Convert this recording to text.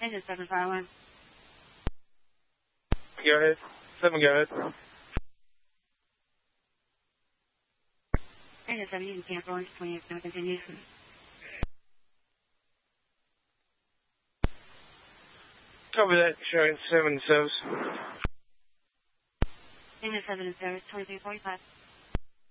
Engine 7 fire alarm. Go ahead. 7, go ahead. Engine 7 using camp orange 28 now continue. Copy that, showing 7 service. Engine 7 in service 2345.